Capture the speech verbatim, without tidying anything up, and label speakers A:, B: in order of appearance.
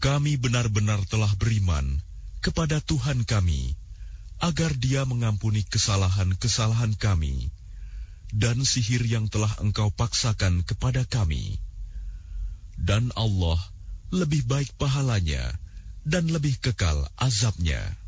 A: Kami benar-benar telah beriman kepada Tuhan kami, agar Dia mengampuni kesalahan-kesalahan kami dan sihir yang telah Engkau paksakan kepada kami. Dan Allah lebih baik pahalanya dan lebih kekal azabnya.